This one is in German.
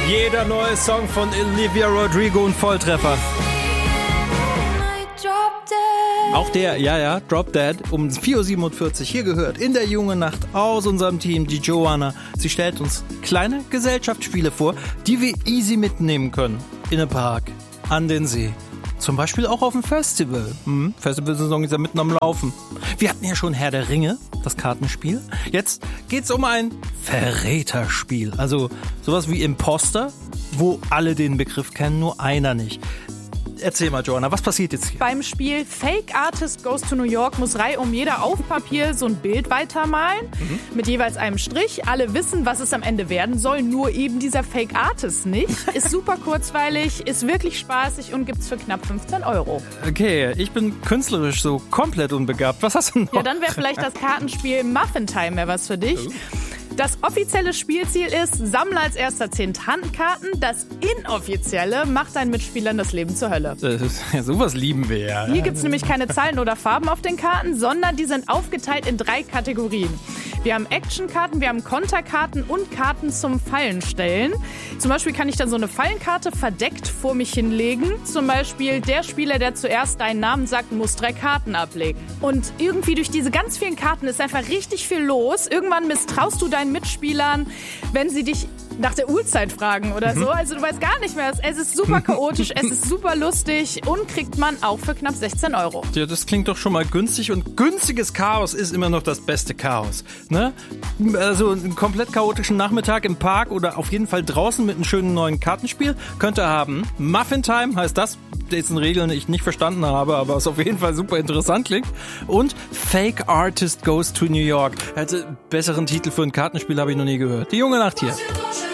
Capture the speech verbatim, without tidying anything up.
Jeder neue Song von Olivia Rodrigo und Volltreffer. Auch der, ja, ja, Drop Dead, um vier Uhr siebenundvierzig hier gehört, in der jungen Nacht aus unserem Team, die Joanna. Sie stellt uns kleine Gesellschaftsspiele vor, die wir easy mitnehmen können. In den Park, an den See. Zum Beispiel auch auf dem Festival. Hm, Festivalsaison ist ja mitten am Laufen. Wir hatten ja schon Herr der Ringe, das Kartenspiel. Jetzt geht's um ein Verräterspiel. Also sowas wie Imposter, wo alle den Begriff kennen, nur einer nicht. Erzähl mal, Joanna, was passiert jetzt hier? Beim Spiel Fake Artist Goes to New York muss reihum jeder auf Papier so ein Bild weitermalen, mhm. mit jeweils einem Strich. Alle wissen, was es am Ende werden soll, nur eben dieser Fake Artist nicht. Ist super kurzweilig, ist wirklich spaßig und gibt's für knapp fünfzehn Euro. Okay, ich bin künstlerisch so komplett unbegabt. Was hast du noch? Ja, dann wäre vielleicht das Kartenspiel Muffin Time mehr was für dich. Oh. Das offizielle Spielziel ist, sammle als erster zehn Tantenkarten. Das inoffizielle macht deinen Mitspielern das Leben zur Hölle. Ja, sowas lieben wir ja. Hier gibt es nämlich keine Zahlen oder Farben auf den Karten, sondern die sind aufgeteilt in drei Kategorien. Wir haben Actionkarten, wir haben Konterkarten und Karten zum Fallenstellen. Zum Beispiel kann ich dann so eine Fallenkarte verdeckt vor mich hinlegen. Zum Beispiel der Spieler, der zuerst deinen Namen sagt, muss drei Karten ablegen. Und irgendwie durch diese ganz vielen Karten ist einfach richtig viel los. Irgendwann misstraust du deinen Mitspielern, wenn sie dich nach der Uhrzeit fragen oder so. Also du weißt gar nicht mehr. Es ist super chaotisch, es ist super lustig und kriegt man auch für knapp sechzehn Euro. Ja, das klingt doch schon mal günstig und günstiges Chaos ist immer noch das beste Chaos. Ne? Also einen komplett chaotischen Nachmittag im Park oder auf jeden Fall draußen mit einem schönen neuen Kartenspiel könnt ihr haben. Muffin Time heißt das, dessen Regeln ich nicht verstanden habe, aber es auf jeden Fall super interessant klingt. Und Fake Artist Goes to New York. Also besseren Titel für ein Kartenspiel habe ich noch nie gehört. Die junge Nacht hier.